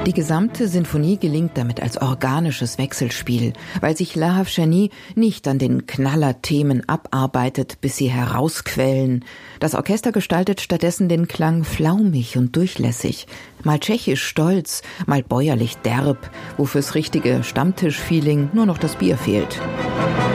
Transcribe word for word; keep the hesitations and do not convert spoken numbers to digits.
Die gesamte Sinfonie gelingt damit als organisches Wechselspiel, weil sich La Havjani nicht an den Knallerthemen abarbeitet, bis sie herausquellen. Das Orchester gestaltet stattdessen den Klang flaumig und durchlässig, mal tschechisch stolz, mal bäuerlich derb, wo fürs richtige Stammtischfeeling nur noch das Bier fehlt.